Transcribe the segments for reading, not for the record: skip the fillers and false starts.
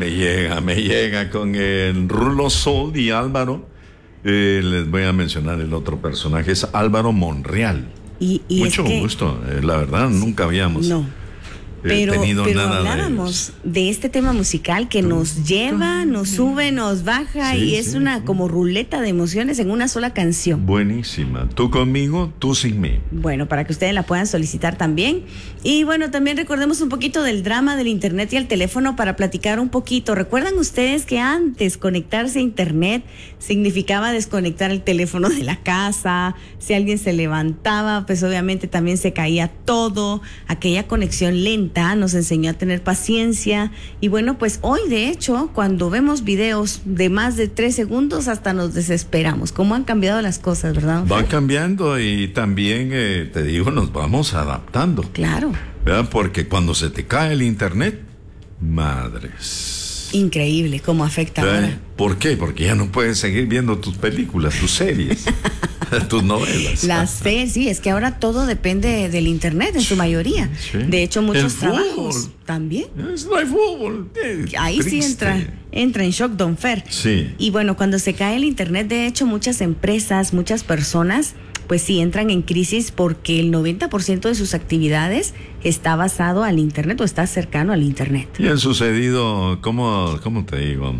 me llega con el Rulo Sol y Álvaro. Les voy a mencionar el otro personaje, es Álvaro Monreal. Y mucho gusto, la verdad, nunca habíamos tenido nada hablábamos de este tema musical que nos lleva, nos sube, nos baja y es una como ruleta de emociones en una sola canción. Buenísima. Tú conmigo, tú sin mí. Bueno, para que ustedes la puedan solicitar también. Y bueno, también recordemos un poquito del drama del internet y el teléfono para platicar un poquito. ¿Recuerdan ustedes que antes conectarse a internet significaba desconectar el teléfono de la casa? Si alguien se levantaba, pues obviamente también se caía todo. Aquella conexión lenta nos enseñó a tener paciencia y bueno, pues hoy de hecho cuando vemos videos de más de 3 segundos hasta nos desesperamos. ¿Cómo han cambiado las cosas, verdad? Van cambiando y también te digo, nos vamos adaptando. Claro. ¿Verdad? Porque cuando se te cae el internet, madres. Increíble cómo afecta ahora. ¿Por qué? Porque ya no puedes seguir viendo tus películas, tus series, tus novelas. Las series, sí, es que ahora todo depende del internet en su mayoría. Sí. De hecho, muchos trabajos también. No hay fútbol. Ahí triste. Sí entra en shock Don Fer. Sí. Y bueno, cuando se cae el internet, de hecho, muchas empresas, muchas personas, pues sí entran en crisis porque el 90% de sus actividades está basado al internet o está cercano al internet. Y han sucedido, ¿cómo te digo?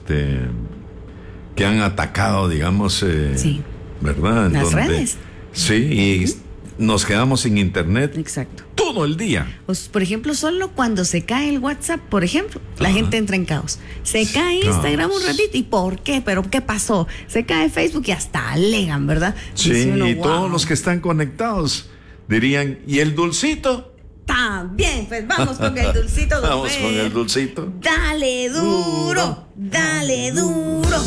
Que han atacado, digamos, sí. ¿verdad? Las redes. Sí, y nos quedamos sin internet. Exacto. Todo el día. Pues, por ejemplo, solo cuando se cae el WhatsApp, por ejemplo, la gente entra en caos. Se cae Instagram un ratito, ¿y por qué? ¿Pero qué pasó? Se cae Facebook y hasta alegan, ¿verdad? Sí, uno, y todos los que están conectados dirían, ¿y el dulcito? También, pues vamos con el dulcito. Vamos con el dulcito. Dale duro, dale duro.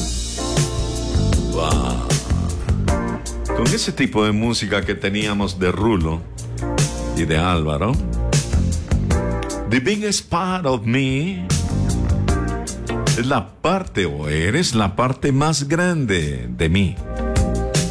Wow. Con ese tipo de música que teníamos de Rulo y de Álvaro, The Biggest Part of Me, es la parte, o eres la parte más grande de mí.